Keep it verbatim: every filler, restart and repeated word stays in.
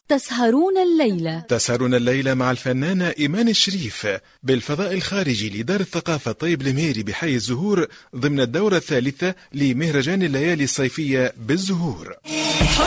تسهرون الليلة تسهرون الليلة مع الفنانة إيمان الشريف بالفضاء الخارجي لدار الثقافة طيب المهيري بحي الزهور ضمن الدورة الثالثة لمهرجان الليالي الصيفية بالزهور.